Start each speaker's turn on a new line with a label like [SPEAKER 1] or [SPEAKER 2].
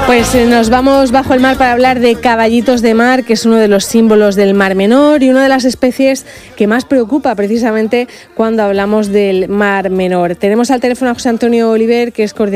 [SPEAKER 1] Pues nos vamos bajo el mar para hablar de caballitos de mar, que es uno de los símbolos del Mar Menor y una de las especies que más preocupa precisamente cuando hablamos del Mar Menor. Tenemos al teléfono a José Antonio Oliver, que es coordinador